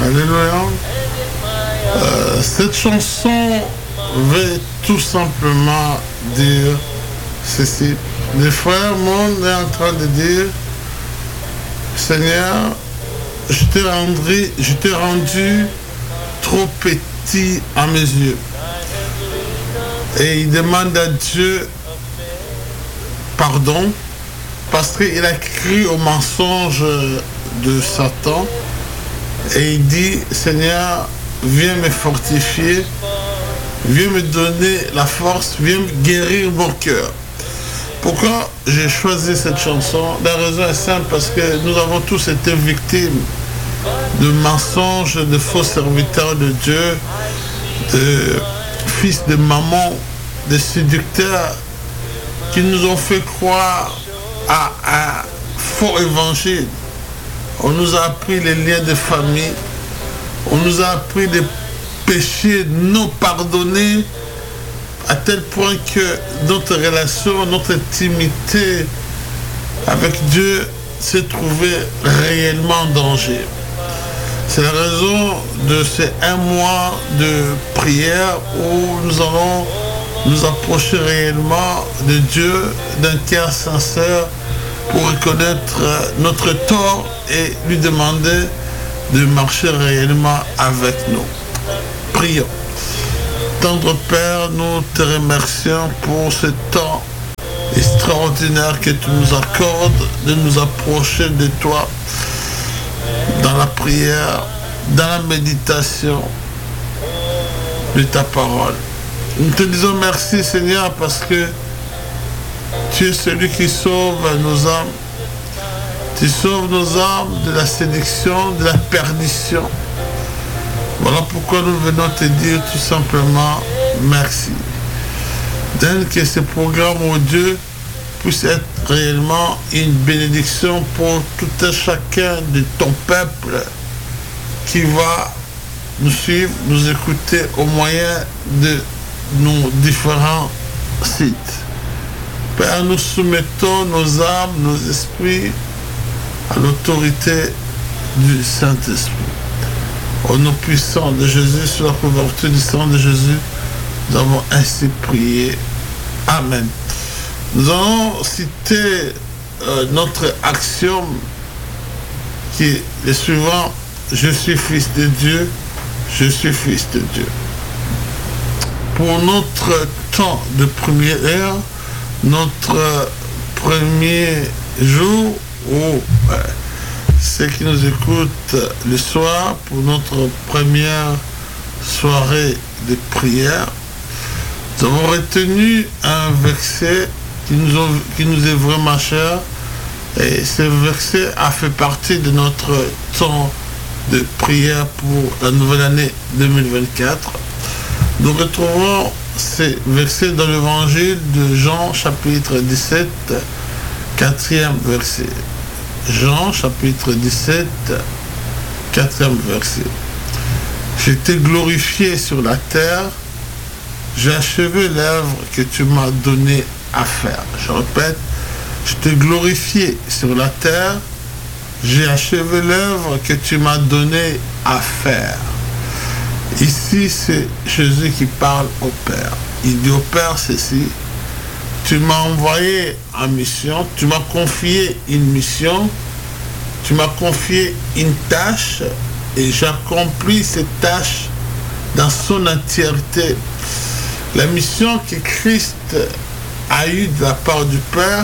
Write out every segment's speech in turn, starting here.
Alléluia. Cette chanson veut tout simplement dire ceci. Le frère monde est en train de dire, Seigneur, je t'ai rendu trop petit à mes yeux. Et il demande à Dieu pardon parce qu'il a cru au mensonge de Satan. Et il dit, Seigneur, viens me fortifier, viens me donner la force, viens me guérir mon cœur. Pourquoi j'ai choisi cette chanson? La raison est simple, parce que nous avons tous été victimes de mensonges, de faux serviteurs de Dieu, de fils de maman, de séducteurs qui nous ont fait croire à un faux évangile. On nous a appris les liens de famille, on nous a appris des péchés non pardonnés, à tel point que notre relation, notre intimité avec Dieu s'est trouvée réellement en danger. C'est la raison de ces 1 mois de prière où nous allons nous approcher réellement de Dieu d'un cœur sincère pour reconnaître notre tort et lui demander de marcher réellement avec nous. Prions. Tendre Père, nous te remercions pour ce temps extraordinaire que tu nous accordes de nous approcher de toi dans la prière, dans la méditation de ta parole. Nous te disons merci Seigneur parce que tu es celui qui sauve nos âmes. Tu sauves nos âmes de la séduction, de la perdition. Voilà pourquoi nous venons te dire tout simplement merci. Donne que ce programme, oh Dieu, puisse être réellement une bénédiction pour tout un chacun de ton peuple qui va nous suivre, nous écouter au moyen de nos différents sites. Père, nous soumettons nos âmes, nos esprits à l'autorité du Saint-Esprit. Au nom puissant de Jésus, sur la couverture du sang de Jésus, nous avons ainsi prié. Amen. Nous allons citer notre axiome qui est le suivant. Je suis fils de Dieu, je suis fils de Dieu. Pour notre temps de prière, notre premier jour où ceux qui nous écoutent le soir pour notre première soirée de prière, nous avons retenu un verset qui nous est vraiment cher, et ce verset a fait partie de notre temps de prière pour la nouvelle année 2024. Nous retrouvons ces versets dans l'évangile de Jean chapitre 17, 4e verset. Jean chapitre 17, 4e verset. Je t'ai glorifié sur la terre, j'ai achevé l'œuvre que tu m'as donné à faire. Je répète, je t'ai glorifié sur la terre, j'ai achevé l'œuvre que tu m'as donné à faire. Ici, c'est Jésus qui parle au Père. Il dit au Père ceci: tu m'as envoyé en mission, tu m'as confié une mission, tu m'as confié une tâche, et j'accomplis cette tâche dans son entièreté. La mission que Christ a eue de la part du Père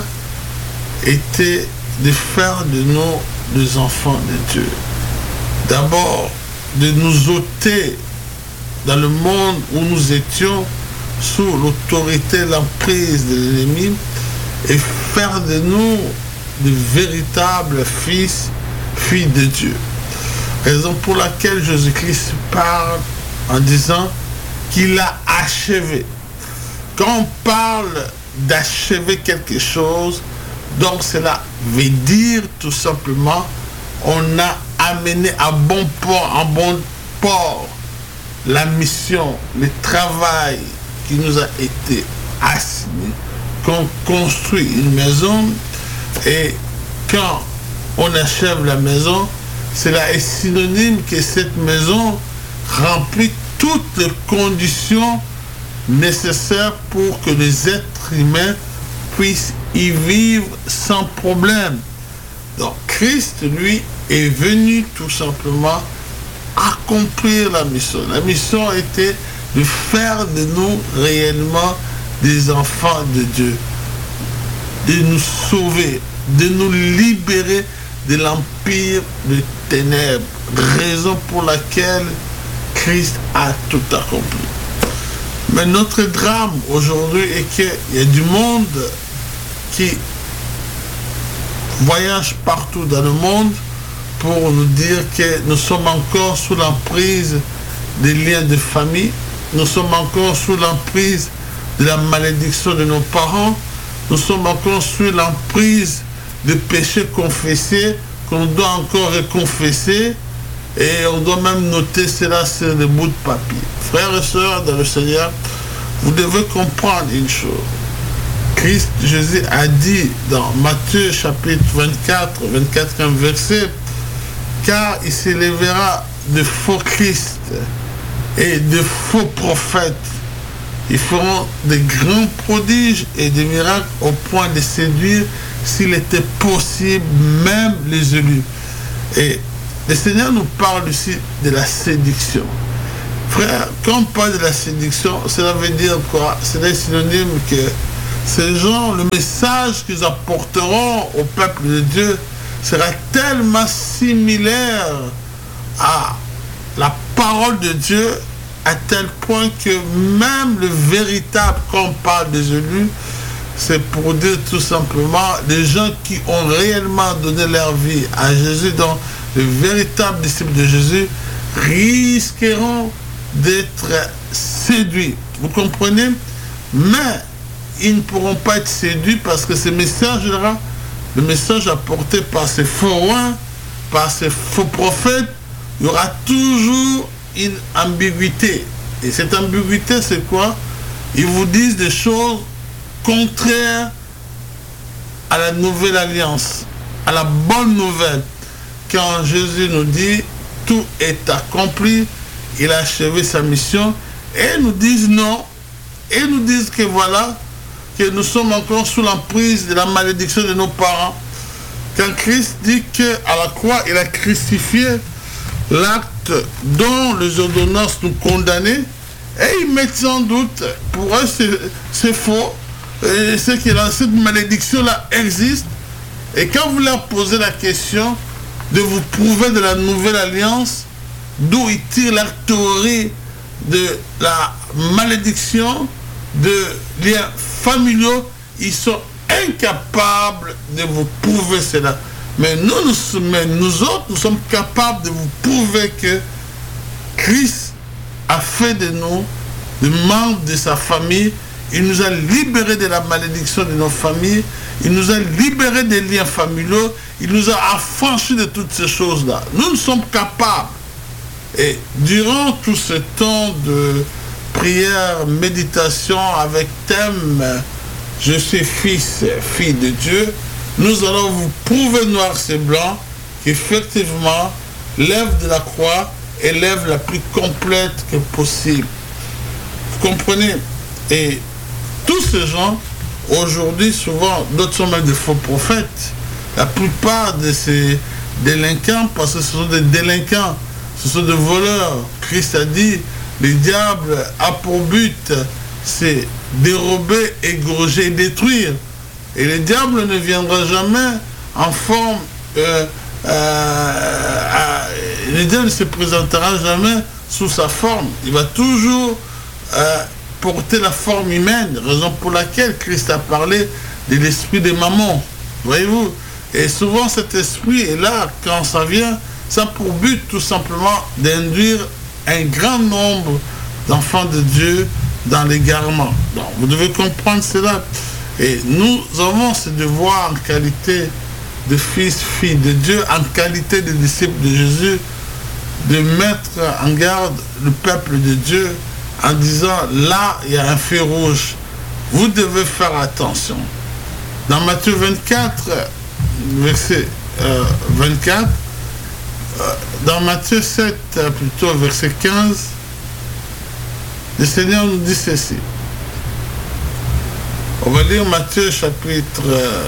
était de faire de nous des enfants de Dieu. D'abord, de nous ôter dans le monde où nous étions sous l'autorité, l'emprise de l'ennemi, et faire de nous de véritables fils, filles de Dieu. Raison pour laquelle Jésus-Christ parle en disant qu'il a achevé. Quand on parle d'achever quelque chose, donc cela veut dire tout simplement on a amené à bon port la mission, le travail qui nous a été assigné, qu'on construit une maison, et quand on achève la maison, cela est synonyme que cette maison remplit toutes les conditions nécessaires pour que les êtres humains puissent y vivre sans problème. Donc Christ, lui, est venu tout simplement accomplir la mission. La mission était de faire de nous réellement des enfants de Dieu, de nous sauver, de nous libérer de l'empire des ténèbres, raison pour laquelle Christ a tout accompli. Mais notre drame aujourd'hui est qu'il y a du monde qui voyage partout dans le monde pour nous dire que nous sommes encore sous l'emprise des liens de famille, nous sommes encore sous l'emprise de la malédiction de nos parents, nous sommes encore sous l'emprise de péchés confessés qu'on doit encore reconfesser et on doit même noter cela sur des bouts de papier. Frères et sœurs dans le Seigneur, vous devez comprendre une chose. Christ, Jésus a dit dans Matthieu chapitre 24e verset, car il s'élèvera de faux Christ et de faux prophètes. Ils feront des grands prodiges et des miracles au point de séduire, s'il était possible, même les élus. Et le Seigneur nous parle ici de la séduction. Frère, quand on parle de la séduction, cela veut dire quoi? C'est synonyme que ces gens, le message qu'ils apporteront au peuple de Dieu sera tellement similaire à la parole de Dieu, à tel point que même le véritable, quand on parle des élus, c'est pour dire tout simplement les gens qui ont réellement donné leur vie à Jésus, donc les véritables disciples de Jésus, risqueront d'être séduits. Vous comprenez? Mais ils ne pourront pas être séduits parce que ce message-là, le message apporté par ces faux rois, par ces faux prophètes, il y aura toujours une ambiguïté. Et cette ambiguïté, c'est quoi? Ils vous disent des choses contraires à la nouvelle alliance, à la bonne nouvelle. Quand Jésus nous dit tout est accompli, il a achevé sa mission, et ils nous disent non, et ils nous disent que voilà, que nous sommes encore sous l'emprise de la malédiction de nos parents. Quand Christ dit qu'à la croix, il a crucifié l'acte dont les ordonnances nous condamnaient, et ils mettent sans doute, pour eux c'est faux, et c'est que cette malédiction-là existe, et quand vous leur posez la question de vous prouver de la nouvelle alliance, d'où ils tirent leur théorie de la malédiction, de liens familiaux, ils sont incapables de vous prouver cela. Mais nous autres, nous sommes capables de vous prouver que Christ a fait de nous des membres de sa famille. Il nous a libérés de la malédiction de nos familles. Il nous a libérés des liens familiaux. Il nous a affranchis de toutes ces choses-là. Nous sommes capables. Et durant tout ce temps de prière, méditation avec thème « Je suis fils, fille de Dieu », nous allons vous prouver noir c'est blanc qu'effectivement l'œuvre de la croix est l'œuvre la plus complète que possible. Vous comprenez? Et tous ces gens, aujourd'hui, souvent, d'autres sont même des faux prophètes. La plupart de ces délinquants, parce que ce sont des délinquants, ce sont des voleurs. Christ a dit, le diable a pour but, c'est dérober, égorger et détruire. Et le diable ne viendra jamais en forme... le diable ne se présentera jamais sous sa forme. Il va toujours porter la forme humaine, raison pour laquelle Christ a parlé de l'esprit des mamans. Voyez-vous? Et souvent cet esprit est là, quand ça vient, ça a pour but tout simplement d'induire un grand nombre d'enfants de Dieu dans l'égarement. Donc vous devez comprendre cela. Et nous avons ce devoir en qualité de fils, filles de Dieu, en qualité de disciples de Jésus, de mettre en garde le peuple de Dieu en disant, là, il y a un feu rouge. Vous devez faire attention. Dans Matthieu 24, verset 24, dans Matthieu 7, plutôt verset 15, le Seigneur nous dit ceci. On va lire Matthieu chapitre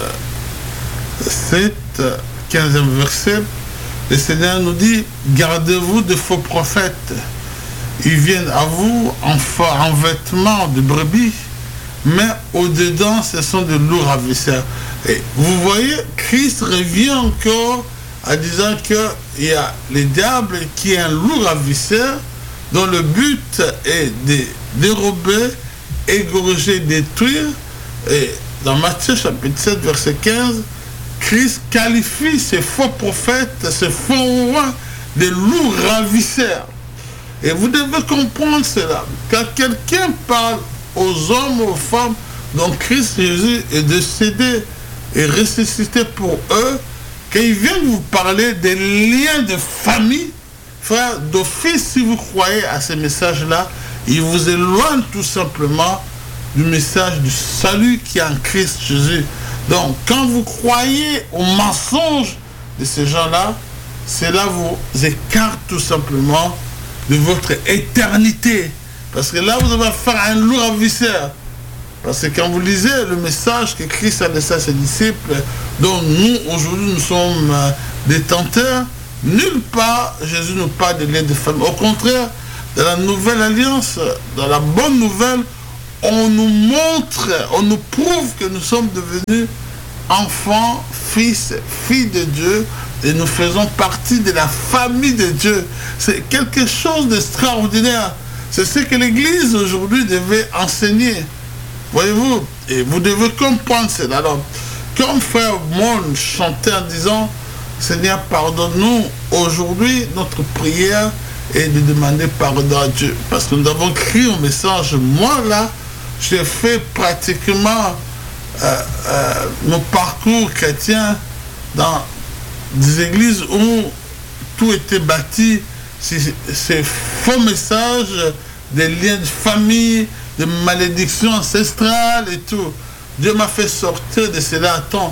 7, 15e verset. Le Seigneur nous dit, gardez-vous de faux prophètes. Ils viennent à vous en vêtements de brebis, mais au-dedans, ce sont de lourds ravisseurs. Et vous voyez, Christ revient encore en disant qu'il y a le diable qui est un lourd ravisseur dont le but est de dérober, égorger, détruire. Et dans Matthieu chapitre 7, verset 15, Christ qualifie ces faux prophètes, ces faux rois, de lourds ravisseurs. Et vous devez comprendre cela. Quand quelqu'un parle aux hommes, aux femmes, dont Christ Jésus est décédé et ressuscité pour eux, quand il vient vous parler des liens de famille, frère, d'office, si vous croyez à ces messages-là, il vous éloigne tout simplement du message du salut qui est en Christ Jésus. Donc, quand vous croyez au mensonge de ces gens-là, cela vous écarte tout simplement de votre éternité. Parce que là, vous avez affaire à un lourd ravisseur. Parce que quand vous lisez le message que Christ a laissé à ses disciples, dont nous, aujourd'hui, nous sommes détenteurs, nulle part, Jésus nous parle de lien de famille. Au contraire, dans la nouvelle alliance, dans la bonne nouvelle, on nous montre, on nous prouve que nous sommes devenus enfants, fils, filles de Dieu, et nous faisons partie de la famille de Dieu. C'est quelque chose d'extraordinaire. C'est ce que l'Église aujourd'hui devait enseigner. Voyez-vous, et vous devez comprendre cela. Alors, comme frère Mon chantait en disant, Seigneur, pardonne-nous, aujourd'hui, notre prière est de demander pardon à Dieu. Parce que nous avons crié au message, moi là, j'ai fait pratiquement mon parcours chrétien dans des églises où tout était bâti, ces faux messages, des liens de famille, de malédictions ancestrales et tout. Dieu m'a fait sortir de cela à temps.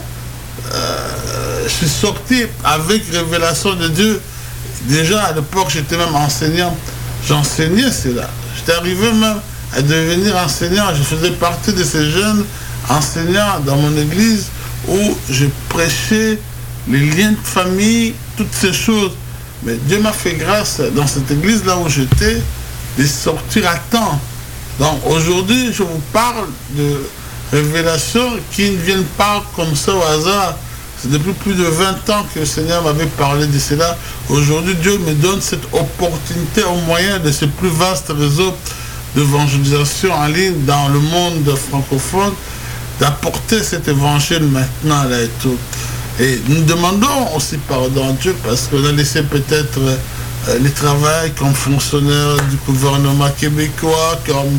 Je suis sorti avec révélation de Dieu. Déjà à l'époque, j'étais même enseignant. J'enseignais cela. J'étais arrivé même à devenir enseignant. Je faisais partie de ces jeunes enseignants dans mon église où je prêchais les liens de famille, toutes ces choses. Mais Dieu m'a fait grâce dans cette église là où j'étais de sortir à temps. Donc aujourd'hui, je vous parle de révélations qui ne viennent pas comme ça au hasard. C'est depuis plus de 20 ans que le Seigneur m'avait parlé de cela. Aujourd'hui, Dieu me donne cette opportunité au moyen de ce plus vaste réseau d'évangélisation en ligne dans le monde francophone, d'apporter cet évangile maintenant là et tout. Et nous demandons aussi pardon à Dieu parce qu'on a laissé peut-être le travail comme fonctionnaire du gouvernement québécois, comme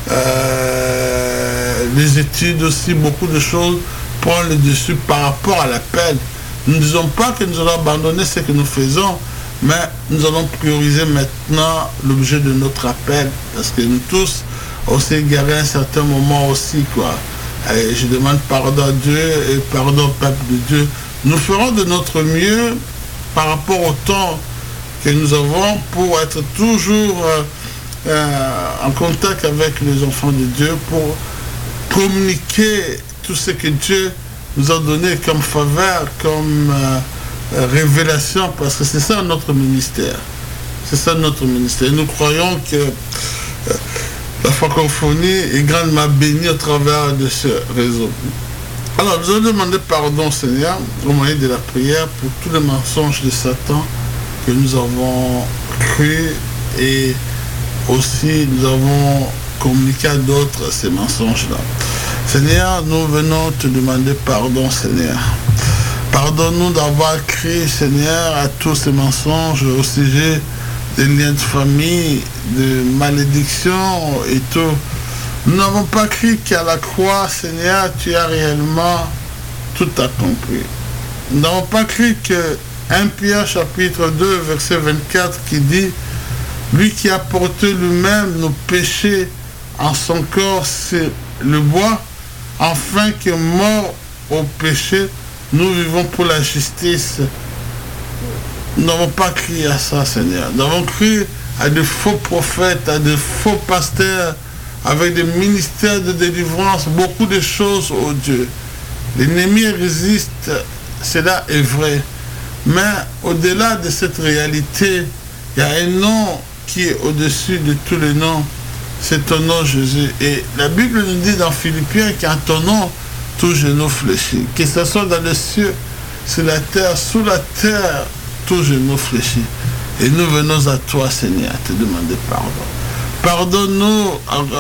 les études aussi, beaucoup de choses prennent le dessus par rapport à l'appel. Nous ne disons pas que nous allons abandonner ce que nous faisons, mais nous allons prioriser maintenant l'objet de notre appel, parce que nous tous, on s'est égaré à un certain moment aussi, quoi. Et je demande pardon à Dieu et pardon au peuple de Dieu. Nous ferons de notre mieux par rapport au temps que nous avons pour être toujours en contact avec les enfants de Dieu, pour communiquer tout ce que Dieu nous a donné comme faveur, comme révélation, parce que c'est ça notre ministère. C'est ça notre ministère. Nous croyons que la francophonie est grandement bénie au travers de ce réseau. Alors, nous allons demander pardon, Seigneur, au moyen de la prière, pour tous les mensonges de Satan que nous avons cru, et aussi nous avons communiqué à d'autres ces mensonges-là. Seigneur, nous venons te demander pardon, Seigneur. Pardonne-nous d'avoir crié, Seigneur, à tous ces mensonges au sujet des liens de famille, de malédiction et tout. Nous n'avons pas crié qu'à la croix, Seigneur, tu as réellement tout accompli. Nous n'avons pas crié que 1 Pierre chapitre 2, verset 24 qui dit « Lui qui a porté lui-même nos péchés en son corps sur le bois, afin que mort au péché, nous vivons pour la justice. » nous n'avons pas crié à ça, Seigneur. Nous avons crié à de faux prophètes, à de faux pasteurs, avec des ministères de délivrance, beaucoup de choses, oh Dieu. L'ennemi résiste, cela est vrai. Mais au-delà de cette réalité, il y a un nom qui est au-dessus de tous les noms. C'est ton nom, Jésus. Et la Bible nous dit dans Philippiens qu'en ton nom, tout genou fléchit. Que ce soit dans les cieux, sur la terre, sous la terre, tout genou fléchit. Et nous venons à toi, Seigneur, te demander pardon. Pardonne-nous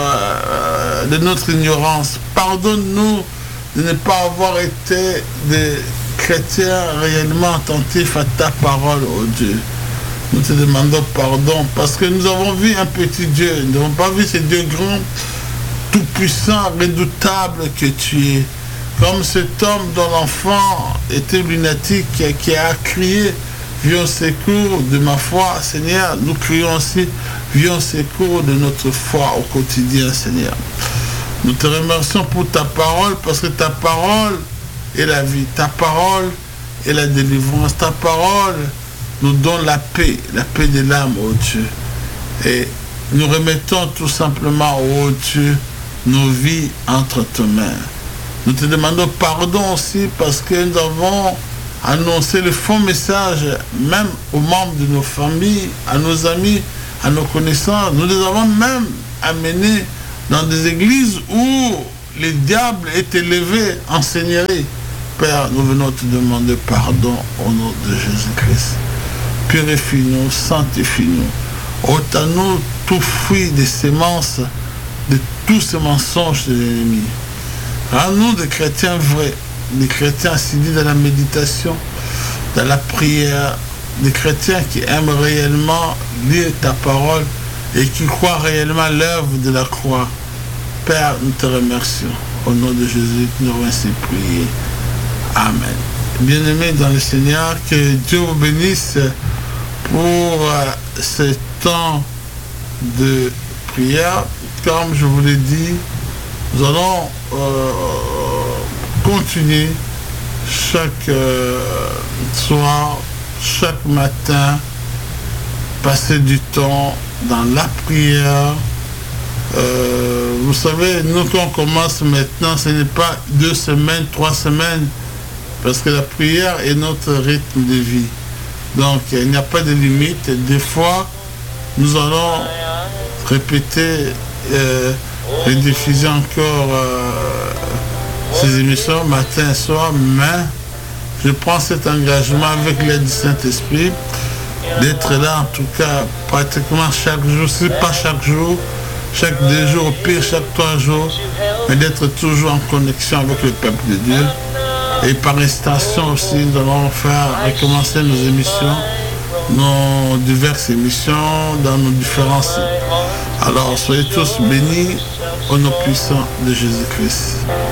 de notre ignorance. Pardonne-nous de ne pas avoir été des chrétiens réellement attentifs à ta parole, oh Dieu. Nous te demandons pardon parce que nous avons vu un petit Dieu. Nous n'avons pas vu ce Dieu grand, tout-puissant, redoutable que tu es. Comme cet homme dont l'enfant était lunatique qui a crié, viens au secours de ma foi, Seigneur. Nous crions aussi, viens au secours de notre foi au quotidien, Seigneur. Nous te remercions pour ta parole parce que ta parole est la vie, ta parole est la délivrance, ta parole nous donne la paix de l'âme, oh Dieu. Et nous remettons tout simplement, oh Dieu, nos vies entre tes mains. Nous te demandons pardon aussi parce que nous avons annoncé le faux message, même aux membres de nos familles, à nos amis, à nos connaissances. Nous les avons même amenés dans des églises où les diables étaient élevés en seigneurie. Père, nous venons te demander pardon au nom de Jésus-Christ. Purifie-nous, sanctifie-nous. Ôte à nous tout fruit des semences, de tous ces mensonges de l'ennemi. Rends-nous des chrétiens vrais, des chrétiens assidus dans la méditation, dans la prière, des chrétiens qui aiment réellement lire ta parole et qui croient réellement l'œuvre de la croix. Père, nous te remercions. Au nom de Jésus, nous avons ainsi prié. Amen. Bien-aimés dans le Seigneur, que Dieu vous bénisse pour ce temps de prière. Comme je vous l'ai dit, nous allons continuer chaque soir, chaque matin, passer du temps dans la prière. Vous savez, nous quand on commence maintenant, ce n'est pas 2 semaines, 3 semaines, parce que la prière est notre rythme de vie. Donc il n'y a pas de limite. Des fois, nous allons répéter et diffuser encore ces émissions matin et soir, mais je prends cet engagement avec l'aide du Saint-Esprit d'être là en tout cas pratiquement chaque jour, si pas chaque jour, chaque 2 jours, au pire chaque 3 jours, mais d'être toujours en connexion avec le peuple de Dieu. Et par extension aussi, nous allons recommencer nos émissions, nos diverses émissions dans nos différents sites. Alors soyez tous bénis au nom puissant de Jésus-Christ.